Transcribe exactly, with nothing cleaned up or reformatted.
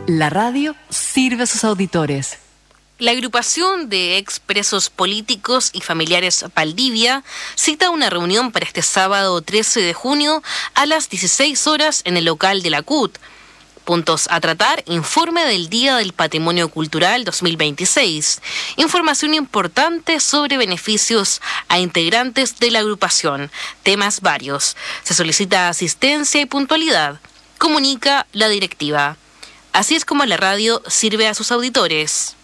La radio sirve a sus auditores. La agrupación de expresos políticos y familiares Valdivia cita una reunión para este sábado trece de junio a las dieciséis horas en el local de la C U T. Puntos a tratar: informe del Día del Patrimonio Cultural dos mil veintiséis, información importante sobre beneficios a integrantes de la agrupación, temas varios. Se solicita asistencia y puntualidad, comunica la directiva. Así es como la radio sirve a sus auditores.